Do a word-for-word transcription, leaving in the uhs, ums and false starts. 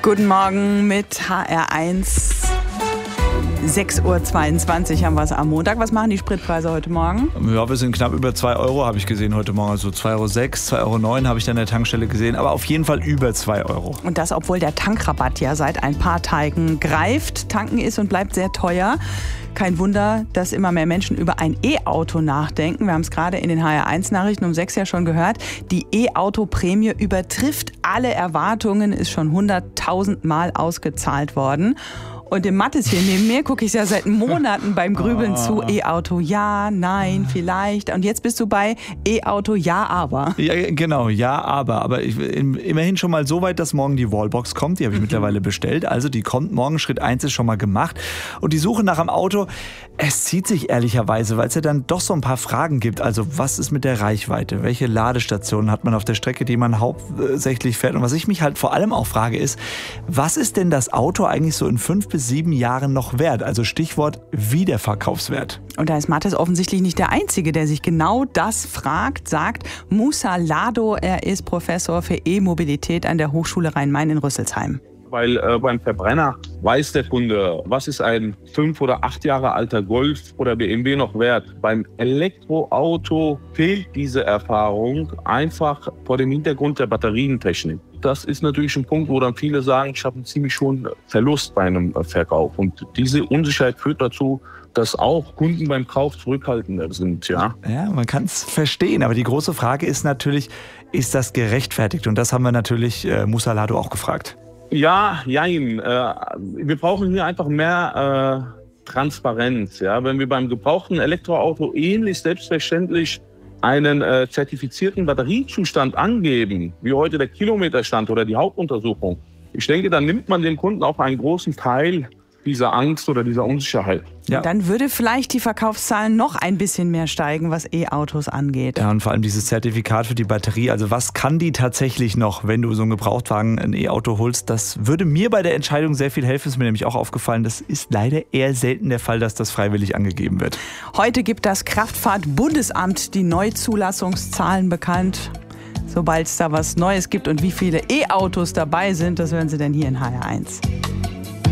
Guten Morgen mit H R eins. sechs Uhr zweiundzwanzig haben wir es am Montag. Was machen die Spritpreise heute Morgen? Ja, wir sind knapp über zwei Euro, habe ich gesehen heute Morgen. Also zwei Euro sechs, zwei Euro neun habe ich dann an der Tankstelle gesehen. Aber auf jeden Fall über zwei Euro. Und das, obwohl der Tankrabatt ja seit ein paar Tagen greift. Tanken ist und bleibt sehr teuer. Kein Wunder, dass immer mehr Menschen über ein E-Auto nachdenken. Wir haben es gerade in den H R eins Nachrichten um sechs ja schon gehört. Die E-Auto-Prämie übertrifft alle Erwartungen, ist schon hunderttausend Mal ausgezahlt worden. Und dem Mattes hier neben mir gucke ich ja seit Monaten beim Grübeln zu. E-Auto, ja, nein, vielleicht. Und jetzt bist du bei E-Auto, ja, aber. Ja, genau, ja, aber. Aber ich, immerhin schon mal so weit, dass morgen die Wallbox kommt. Die habe ich mhm. mittlerweile bestellt. Also die kommt morgen. Schritt eins ist schon mal gemacht. Und die Suche nach einem Auto, es zieht sich ehrlicherweise, weil es ja dann doch so ein paar Fragen gibt. Also was ist mit der Reichweite? Welche Ladestationen hat man auf der Strecke, die man hauptsächlich fährt? Und was ich mich halt vor allem auch frage ist, was ist denn das Auto eigentlich so in fünf bis sieben Jahren noch wert? Also Stichwort Wiederverkaufswert. Und da ist Mattes offensichtlich nicht der Einzige, der sich genau das fragt, sagt Musa Lado. Er ist Professor für E-Mobilität an der Hochschule Rhein-Main in Rüsselsheim. Weil äh, beim Verbrenner weiß der Kunde, was ist ein fünf oder acht Jahre alter Golf oder B M W noch wert. Beim Elektroauto fehlt diese Erfahrung einfach vor dem Hintergrund der Batterientechnik. Das ist natürlich ein Punkt, wo dann viele sagen, ich habe einen ziemlich hohen Verlust bei einem Verkauf. Und diese Unsicherheit führt dazu, dass auch Kunden beim Kauf zurückhaltender sind. Ja, ja, man kann es verstehen. Aber die große Frage ist natürlich, ist das gerechtfertigt? Und das haben wir natürlich äh, Musa Lado auch gefragt. Ja, jein. Äh, wir brauchen hier einfach mehr äh, Transparenz. Ja? Wenn wir beim gebrauchten Elektroauto ähnlich selbstverständlich einen äh, zertifizierten Batteriezustand angeben, wie heute der Kilometerstand oder die Hauptuntersuchung, ich denke, dann nimmt man dem Kunden auch einen großen Teil dieser Angst oder dieser Unsicherheit. Ja. Dann würde vielleicht die Verkaufszahlen noch ein bisschen mehr steigen, was E-Autos angeht. Ja, und vor allem dieses Zertifikat für die Batterie. Also was kann die tatsächlich noch, wenn du so einen Gebrauchtwagen, ein E-Auto holst? Das würde mir bei der Entscheidung sehr viel helfen. Ist mir nämlich auch aufgefallen. Das ist leider eher selten der Fall, dass das freiwillig angegeben wird. Heute gibt das Kraftfahrtbundesamt die Neuzulassungszahlen bekannt. Sobald es da was Neues gibt und wie viele E-Autos dabei sind, das hören Sie denn hier in H R eins.